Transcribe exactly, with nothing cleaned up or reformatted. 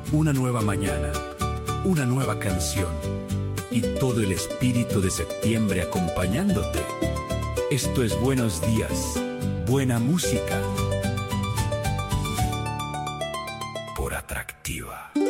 Una nueva mañana, una nueva canción y todo el espíritu de septiembre acompañándote. Esto es Buenos Días, buena música por Atractiva.